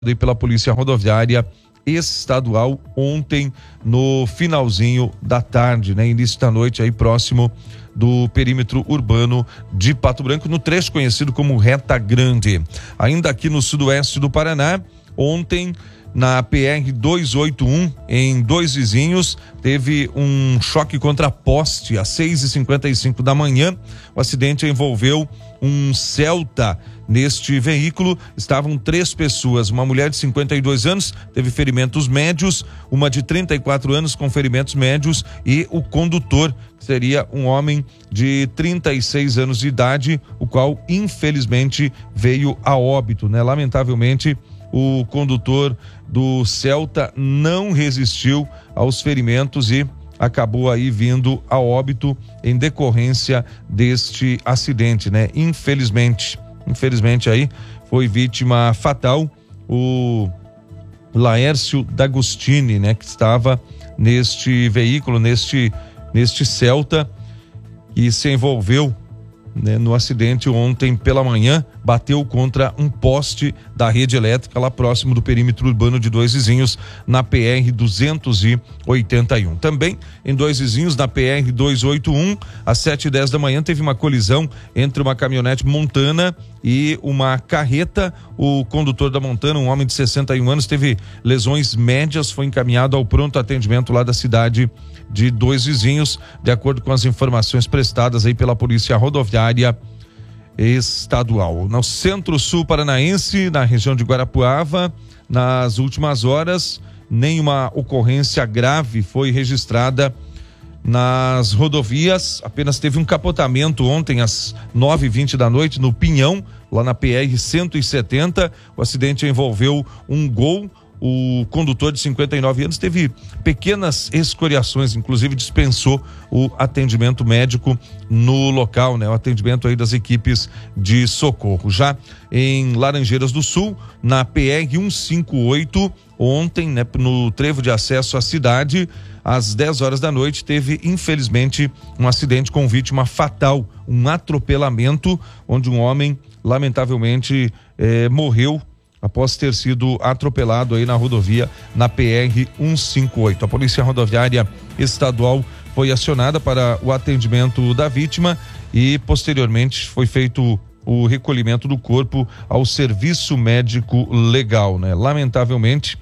pela Polícia Rodoviária Estadual ontem no finalzinho da tarde, né? Início da noite aí próximo do perímetro urbano de Pato Branco, no trecho conhecido como Reta Grande. Ainda aqui no sudoeste do Paraná, ontem na PR 281, em Dois Vizinhos, teve um choque contra poste às 6h55 da manhã. O acidente envolveu um Celta. Neste veículo estavam 3 pessoas, uma mulher de 52 anos teve ferimentos médios, uma de 34 anos com ferimentos médios e o condutor, que seria um homem de 36 anos de idade, o qual infelizmente veio a óbito, né? Lamentavelmente, o condutor do Celta não resistiu aos ferimentos e acabou aí vindo a óbito em decorrência deste acidente, né? Infelizmente aí foi vítima fatal o Laércio D'Agostini, né? Que estava neste veículo, neste Celta, e se envolveu, né, no acidente ontem pela manhã, bateu contra um poste da rede elétrica lá próximo do perímetro urbano de Dois Vizinhos, na PR 281. Também em Dois Vizinhos, na PR 281, às 7h10 da manhã, teve uma colisão entre uma caminhonete Montana e uma carreta. O condutor da Montana, um homem de 61 anos, teve lesões médias, foi encaminhado ao pronto atendimento lá da cidade de Dois Vizinhos, de acordo com as informações prestadas aí pela Polícia Rodoviária Estadual. No centro-sul paranaense, na região de Guarapuava, nas últimas horas, nenhuma ocorrência grave foi registrada nas rodovias. Apenas teve um capotamento ontem às 9h20 da noite no Pinhão, lá na PR 170. O acidente envolveu um Gol. O condutor de 59 anos teve pequenas escoriações, inclusive dispensou o atendimento médico no local, né? O atendimento aí das equipes de socorro. Já em Laranjeiras do Sul, na PR 158, ontem, né, no trevo de acesso à cidade, às 10 horas da noite, teve infelizmente um acidente com vítima fatal, um atropelamento, onde um homem lamentavelmente morreu após ter sido atropelado aí na rodovia, na PR 158. A Polícia Rodoviária Estadual foi acionada para o atendimento da vítima e posteriormente foi feito o recolhimento do corpo ao serviço médico legal, né? Lamentavelmente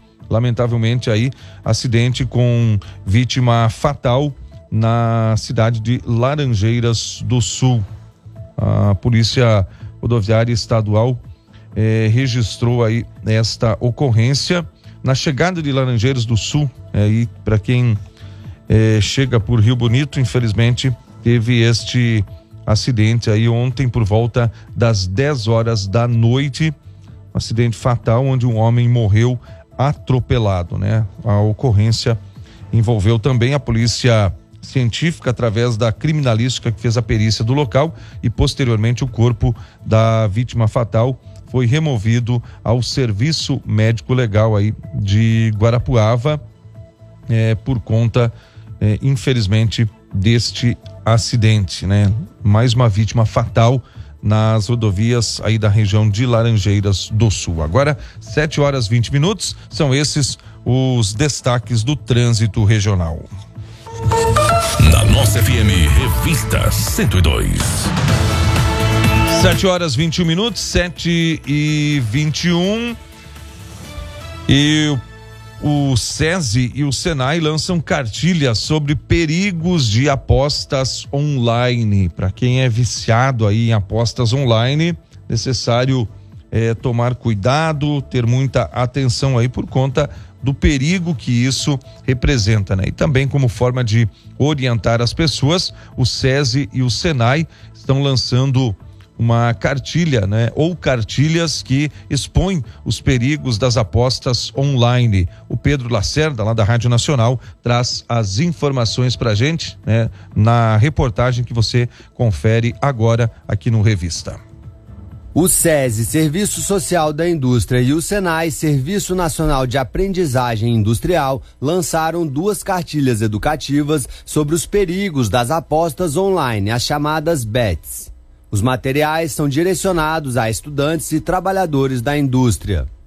aí, acidente com vítima fatal na cidade de Laranjeiras do Sul. A Polícia Rodoviária Estadual registrou aí esta ocorrência na chegada de Laranjeiras do Sul, e para quem chega por Rio Bonito, infelizmente teve este acidente aí ontem por volta das 10 horas da noite, um acidente fatal onde um homem morreu atropelado, né? A ocorrência envolveu também a polícia científica através da criminalística, que fez a perícia do local, e posteriormente o corpo da vítima fatal foi removido ao serviço médico legal aí de Guarapuava, por conta, infelizmente, deste acidente, né? Mais uma vítima fatal nas rodovias aí da região de Laranjeiras do Sul. Agora, 7h20, são esses os destaques do trânsito regional. Na nossa FM, Revista 102. 7h21, 7h21. E o SESI e o Senai lançam cartilhas sobre perigos de apostas online. Para quem é viciado aí em apostas online, necessário tomar cuidado, ter muita atenção aí por conta do perigo que isso representa, né? E também como forma de orientar as pessoas, o SESI e o Senai estão lançando uma cartilha, né? Ou cartilhas que expõem os perigos das apostas online. O Pedro Lacerda, lá da Rádio Nacional, traz as informações pra gente, né? Na reportagem que você confere agora aqui no Revista. O SESI, Serviço Social da Indústria, e o SENAI, Serviço Nacional de Aprendizagem Industrial, lançaram 2 cartilhas educativas sobre os perigos das apostas online, as chamadas BETs. Os materiais são direcionados a estudantes e trabalhadores da indústria.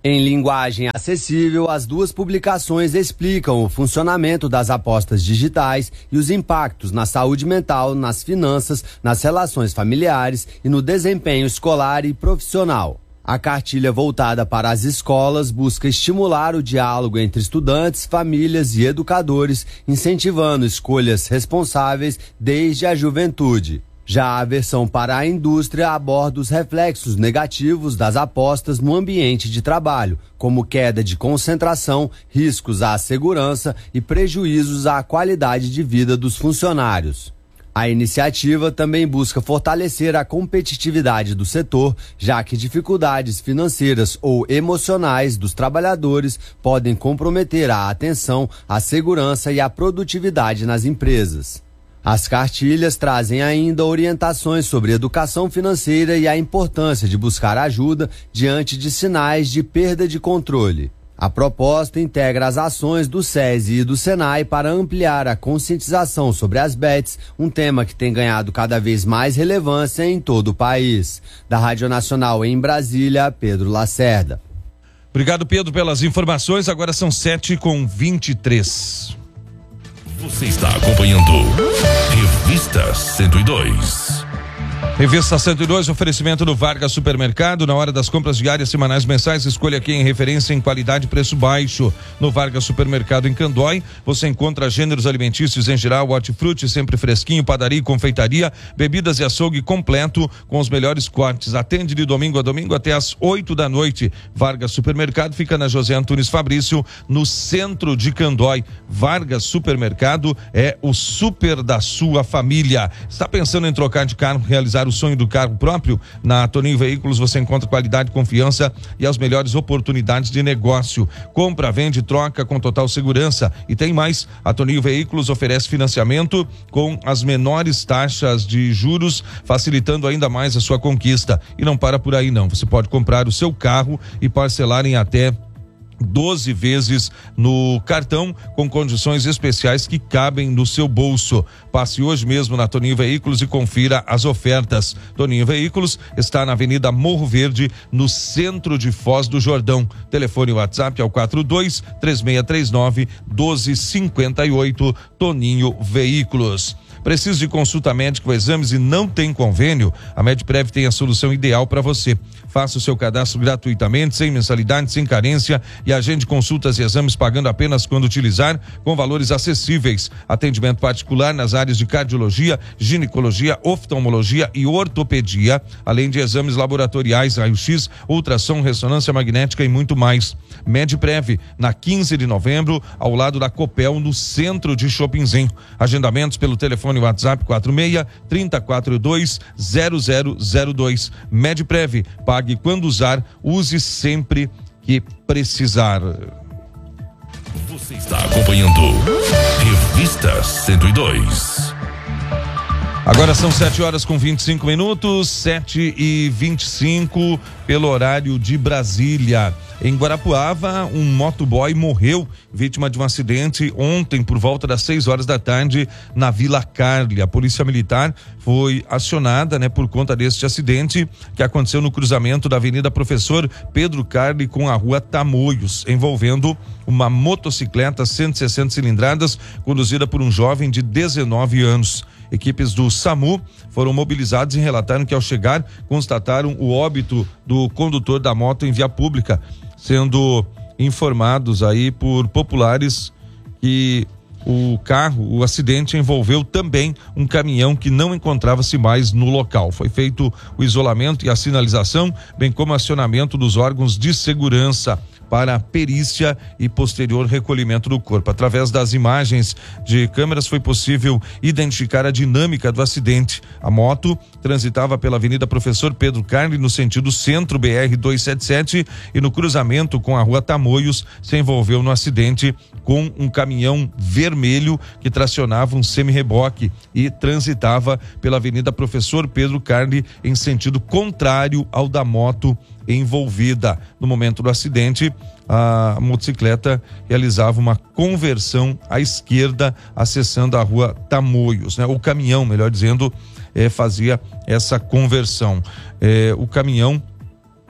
Em linguagem acessível, as duas publicações explicam o funcionamento das apostas digitais e os impactos na saúde mental, nas finanças, nas relações familiares e no desempenho escolar e profissional. A cartilha voltada para as escolas busca estimular o diálogo entre estudantes, famílias e educadores, incentivando escolhas responsáveis desde a juventude. Já a versão para a indústria aborda os reflexos negativos das apostas no ambiente de trabalho, como queda de concentração, riscos à segurança e prejuízos à qualidade de vida dos funcionários. A iniciativa também busca fortalecer a competitividade do setor, já que dificuldades financeiras ou emocionais dos trabalhadores podem comprometer a atenção, a segurança e a produtividade nas empresas. As cartilhas trazem ainda orientações sobre educação financeira e a importância de buscar ajuda diante de sinais de perda de controle. A proposta integra as ações do SESI e do SENAI para ampliar a conscientização sobre as bets, um tema que tem ganhado cada vez mais relevância em todo o país. Da Rádio Nacional em Brasília, Pedro Lacerda. Obrigado, Pedro, pelas informações. Agora são 7h23. Você está acompanhando Revista 102. Revista 102, oferecimento do Vargas Supermercado. Na hora das compras diárias, semanais, mensais, escolha aqui em referência em qualidade e preço baixo. No Vargas Supermercado em Candói, você encontra gêneros alimentícios em geral, hortifruti sempre fresquinho, padaria e confeitaria, bebidas e açougue completo com os melhores cortes. Atende de domingo a domingo até às 8 da noite. Vargas Supermercado fica na José Antunes Fabrício, no centro de Candói. Vargas Supermercado é o super da sua família. Está pensando em trocar de carro, realizar o sonho do carro próprio? Na Toninho Veículos você encontra qualidade, confiança e as melhores oportunidades de negócio. Compra, vende, troca com total segurança. E tem mais, a Toninho Veículos oferece financiamento com as menores taxas de juros, facilitando ainda mais a sua conquista. E não para por aí não, você pode comprar o seu carro e parcelar em até 12 vezes no cartão, com condições especiais que cabem no seu bolso. Passe hoje mesmo na Toninho Veículos e confira as ofertas. Toninho Veículos está na Avenida Morro Verde, no centro de Foz do Jordão. Telefone WhatsApp é o 42-3639-1258. Toninho Veículos. Precisa de consulta médica ou exames e não tem convênio? A Medprev tem a solução ideal para você. Faça o seu cadastro gratuitamente, sem mensalidade, sem carência, e agende consultas e exames pagando apenas quando utilizar, com valores acessíveis. Atendimento particular nas áreas de cardiologia, ginecologia, oftalmologia e ortopedia, além de exames laboratoriais, raio-x, ultrassom, ressonância magnética e muito mais. Medprev, na 15 de novembro, ao lado da Copel, no centro de Chopinzinho. Agendamentos pelo telefone WhatsApp 46-3042-0002. Medprev, pague quando usar, use sempre que precisar. Você está acompanhando Revista 102. Agora são 7h25, 7h25 pelo horário de Brasília. Em Guarapuava, um motoboy morreu, vítima de um acidente ontem por volta das 6 horas da tarde na Vila Carli. A Polícia Militar foi acionada, por conta deste acidente que aconteceu no cruzamento da Avenida Professor Pedro Carli com a Rua Tamoios, envolvendo uma motocicleta 160 cilindradas conduzida por um jovem de 19 anos. Equipes do SAMU foram mobilizados e relataram que, ao chegar, constataram o óbito do condutor da moto em via pública, sendo informados aí por populares que o acidente envolveu também um caminhão que não encontrava-se mais no local. Foi feito o isolamento e a sinalização, bem como acionamento dos órgãos de segurança para a perícia e posterior recolhimento do corpo. Através das imagens de câmeras foi possível identificar a dinâmica do acidente. A moto transitava pela Avenida Professor Pedro Carli no sentido centro BR-277 e no cruzamento com a Rua Tamoios se envolveu no acidente com um caminhão vermelho que tracionava um semi-reboque e transitava pela Avenida Professor Pedro Carli em sentido contrário ao da moto envolvida. No momento do acidente, a motocicleta realizava uma conversão à esquerda, acessando a Rua Tamoios, O caminhão, melhor dizendo, fazia essa conversão. O caminhão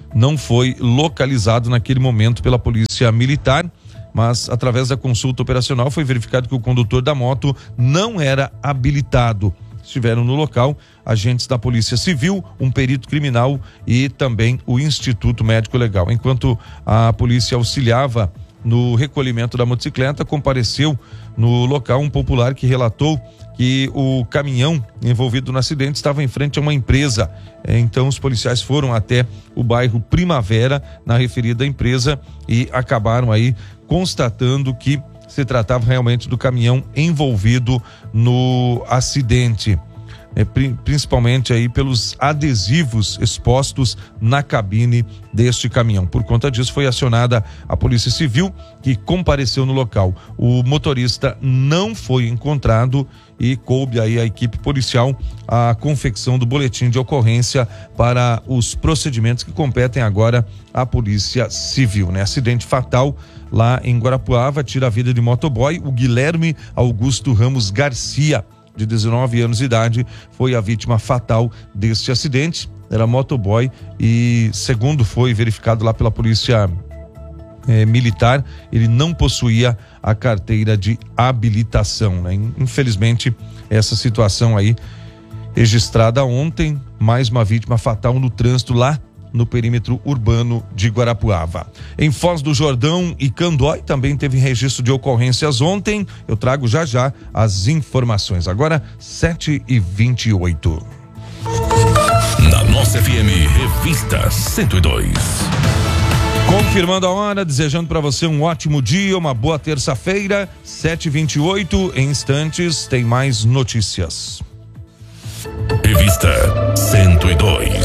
não foi localizado naquele momento pela polícia militar, mas através da consulta operacional foi verificado que o condutor da moto não era habilitado. Estiveram no local agentes da Polícia Civil, um perito criminal e também o Instituto Médico Legal. Enquanto a polícia auxiliava no recolhimento da motocicleta, compareceu no local um popular que relatou que o caminhão envolvido no acidente estava em frente a uma empresa. Então os policiais foram até o bairro Primavera, na referida empresa, e acabaram aí constatando que se tratava realmente do caminhão envolvido no acidente, principalmente aí pelos adesivos expostos na cabine deste caminhão. Por conta disso foi acionada a Polícia Civil, que compareceu no local. O motorista não foi encontrado e coube aí à equipe policial a confecção do boletim de ocorrência para os procedimentos que competem agora à Polícia Civil, né? Acidente fatal lá em Guarapuava, tira a vida de motoboy. O Guilherme Augusto Ramos Garcia, de 19 anos de idade, foi a vítima fatal deste acidente. Era motoboy e, segundo foi verificado lá pela polícia militar, ele não possuía a carteira de habilitação, né? Infelizmente, essa situação aí registrada ontem, mais uma vítima fatal no trânsito lá no perímetro urbano de Guarapuava. Em Foz do Jordão e Candói também teve registro de ocorrências ontem. Eu trago já as informações. Agora 7h28. Na nossa FM, Revista 102. Confirmando a hora, desejando para você um ótimo dia, uma boa terça-feira, 7h28. Em instantes tem mais notícias. Revista 102.